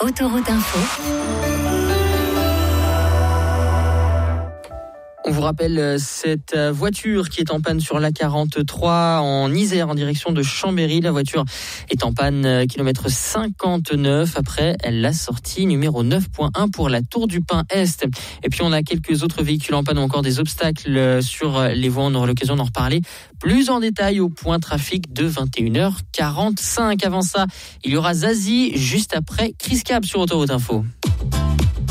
Autoroute Info. On vous rappelle cette voiture qui est en panne sur l'A43 en Isère en direction de Chambéry. La voiture est en panne kilomètre 59 après la sortie numéro 9.1 pour la Tour du Pin Est. Et puis on a quelques autres véhicules en panne ou encore des obstacles sur les voies. On aura l'occasion d'en reparler plus en détail au point trafic de 21h45. Avant ça, il y aura Zazie juste après Chris Cab sur Autoroute Info.